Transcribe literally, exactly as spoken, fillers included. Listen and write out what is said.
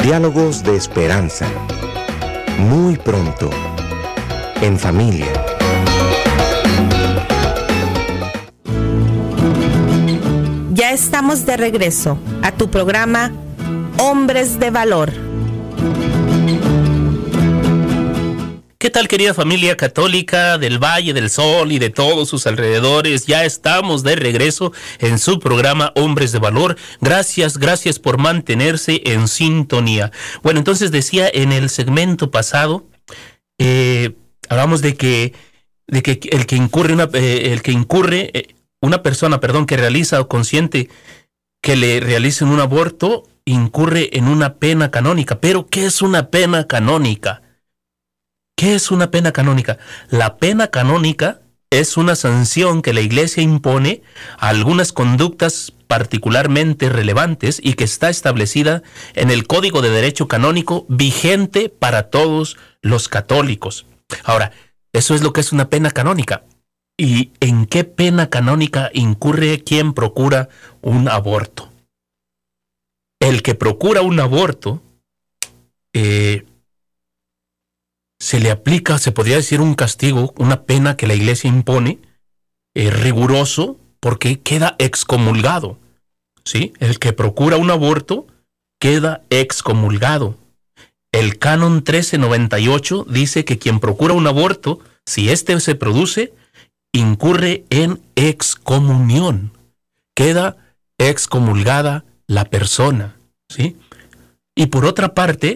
Diálogos de esperanza. Muy pronto. En familia. Ya estamos de regreso a tu programa Hombres de Valor. ¿Qué tal, querida familia católica del Valle del Sol y de todos sus alrededores? Ya estamos de regreso en su programa Hombres de Valor. Gracias, gracias por mantenerse en sintonía. Bueno, entonces decía en el segmento pasado, eh, hablamos de que, de que el que incurre una, eh, el que incurre, eh, una persona, perdón, que realiza o consiente que le realicen un aborto, incurre en una pena canónica. Pero, ¿qué es una pena canónica? ¿Qué es una pena canónica? La pena canónica es una sanción que la Iglesia impone a algunas conductas particularmente relevantes y que está establecida en el Código de Derecho Canónico vigente para todos los católicos. Ahora, eso es lo que es una pena canónica. ¿Y en qué pena canónica incurre quien procura un aborto? El que procura un aborto, eh, se le aplica, se podría decir, un castigo, una pena que la Iglesia impone, eh, riguroso, porque queda excomulgado, ¿sí? El que procura un aborto queda excomulgado. El Canon trece noventa y ocho dice que quien procura un aborto, si éste se produce, incurre en excomunión. Queda excomulgada la persona, ¿sí? Y por otra parte,